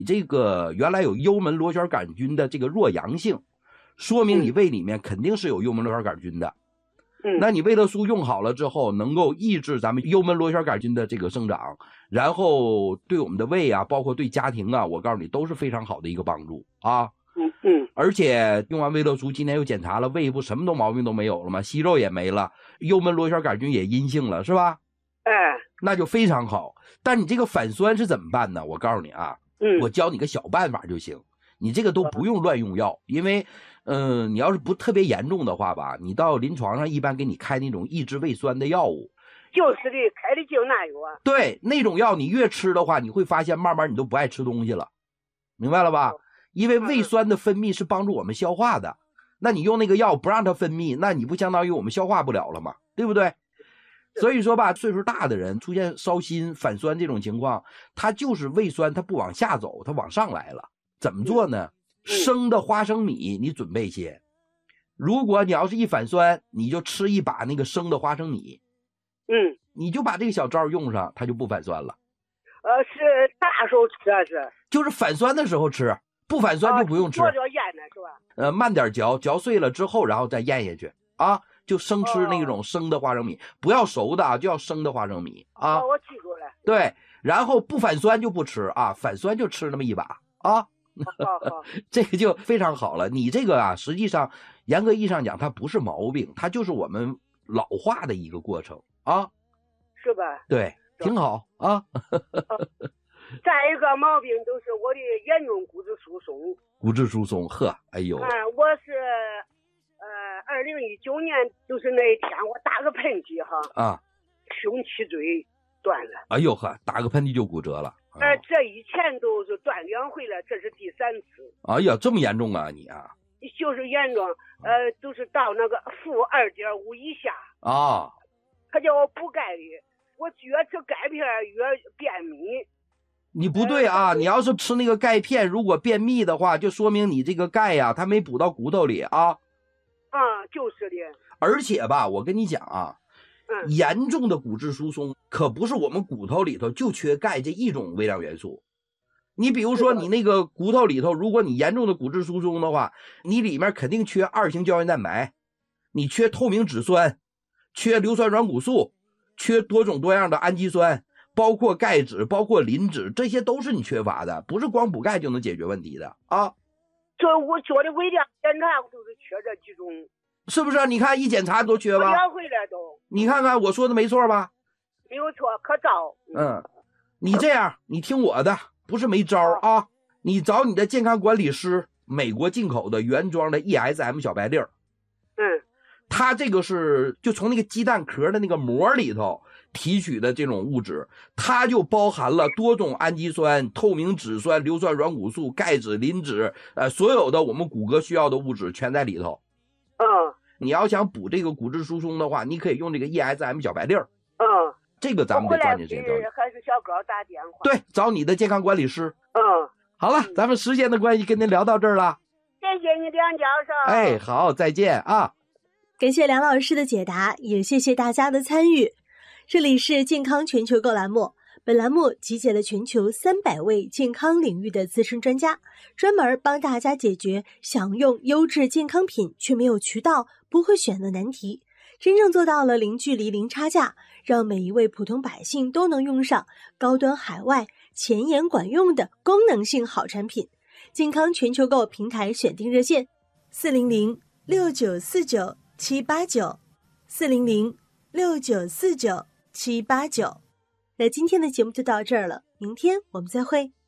这个原来有幽门螺旋杆菌的这个弱阳性，说明你胃里面肯定是有幽门螺旋杆菌的。那你维乐苏用好了之后，能够抑制咱们幽门螺旋杆菌的这个生长，然后对我们的胃啊，包括对家庭啊，我告诉你都是非常好的一个帮助啊。而且用完维乐苏，今天又检查了胃部，什么毛病都没有了嘛，息肉也没了，幽门螺旋杆菌也阴性了，是吧？那就非常好。但你这个反酸是怎么办呢？我告诉你啊，我教你个小办法就行。你这个都不用乱用药，因为你要是不特别严重的话吧，你到临床上一般给你开那种抑制胃酸的药物。 就是的，开的就那药啊。 对，那种药你越吃的话，你会发现慢慢你都不爱吃东西了，明白了吧？因为胃酸的分泌是帮助我们消化的，那你用那个药不让它分泌，那你不相当于我们消化不了了吗？对不对？所以说吧，岁数大的人出现烧心、反酸这种情况，他就是胃酸它不往下走，它往上来了。怎么做呢？生的花生米你准备些，如果你要是一反酸，你就吃一把那个生的花生米，你就把这个小招用上，它就不反酸了。 是啥时候吃啊？ 就是反酸的时候吃，不反酸就不用吃。 做着咽呢是吧？ 慢点嚼，嚼碎了之后，然后再咽下去啊，就生吃那种生的花生米，不要熟的啊，就要生的花生米啊。 我记住了。 对，然后不反酸就不吃啊，反酸就吃那么一把啊。这个就非常好了。你这个啊，实际上严格意义上讲，它不是毛病，它就是我们老化的一个过程啊， 是吧？ 对，挺好啊。 再一个毛病就是我的严重骨质疏松。 骨质疏松，呵，哎呦。 我是2019年就是那一天我打个喷嚏哈，胸脊椎断了。 哎呦呵，打个喷嚏就骨折了。 这以前都是断2回了，这是第3次。 哎呀，这么严重啊你啊？ 就是严重，都是到那个-2.5以下啊。 他叫我补钙的，我越吃钙片越便秘。 你不对啊，你要是吃那个钙片，如果便秘的话，就说明你这个钙呀，它没补到骨头里啊。 就是的。 而且吧，我跟你讲啊，严重的骨质疏松可不是我们骨头里头就缺钙这一种微量元素。你比如说你那个骨头里头，如果你严重的骨质疏松的话，你里面肯定缺2型胶原蛋白，你缺透明质酸，缺硫酸软骨素，缺多种多样的氨基酸，包括钙质，包括磷脂，这些都是你缺乏的，不是光补钙就能解决问题的啊。 这我做的微量检查都是缺这几种， 是不是？你看一检查都缺吧 2回了都。 你看看我说的没错吧？ 没有错，可照。 你这样，你听我的，不是没招啊。你找你的健康管理师，美国进口的原装的 ESM 小白粒儿。它这个是就从那个鸡蛋壳的那个膜里头提取的这种物质，它就包含了多种氨基酸、透明质酸、硫酸软骨素、钙质、磷脂，所有的我们骨骼需要的物质全在里头。你要想补这个骨质疏松的话，你可以用这个 ESM 小白粒儿。这个咱们得抓紧时间。 还是小高打电话。 对，找你的健康管理师。好了，咱们时间的关系，跟您聊到这儿了。 谢谢你，梁教授。 哎，好，再见啊。 感谢梁老师的解答，也谢谢大家的参与。这里是健康全球购栏目，本栏目集结了全球300位健康领域的资深专家，专门帮大家解决想用优质健康品却没有渠道、不会选的难题，真正做到了零距离、零差价，让每一位普通百姓都能用上高端海外、前沿管用的功能性好产品。健康全球购平台选定热线：400-6949-789，400-6949-789。那今天的节目就到这儿了，明天我们再会。